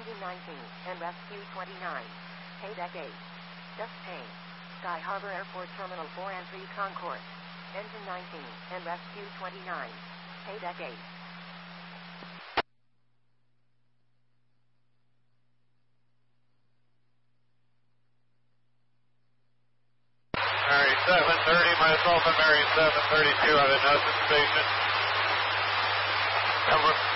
Engine 19 and Rescue 29. Paydeck 8. Just Payne. Sky Harbor Airport Terminal 4 Entry Concourse. Engine 19 and Rescue 29. Paydeck 8. Mary 730, myself and Mary 732 have a notification. Number